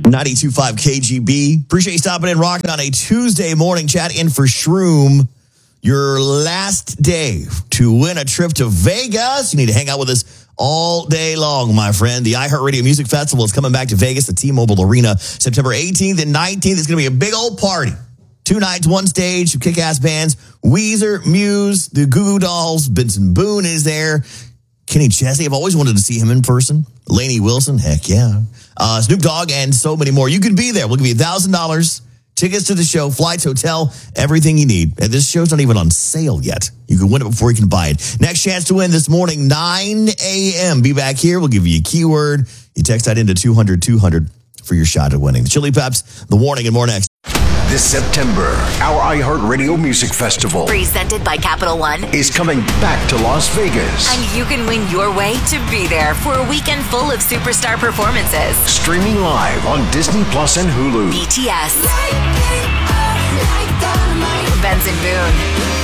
92.5 KGB. Appreciate you stopping in, rocking on a Tuesday morning. Chat in for Shroom. Your last day to win a trip to Vegas. You need to hang out with us all day long, my friend. The iHeartRadio Music Festival is coming back to Vegas, the T-Mobile Arena, September 18th and 19th. It's going to be a big old party. 2 nights, 1 stage, some kick-ass bands. Weezer, Muse, the Goo Goo Dolls, Benson Boone is there. Kenny Chesney, I've always wanted to see him in person. Lainey Wilson, heck yeah. Snoop Dogg, and so many more. You can be there. We'll give you $1,000. Tickets to the show, flights, hotel, everything you need. And this show's not even on sale yet. You can win it before you can buy it. Next chance to win this morning, 9 a.m. Be back here. We'll give you a keyword. You text that into 200-200 for your shot at winning. The Chili Peps, The Warning, and more next. This September, our iHeartRadio Music Festival, presented by Capital One, is coming back to Las Vegas. And you can win your way to be there for a weekend full of superstar performances. Streaming live on Disney Plus and Hulu. BTS, Benson Boone,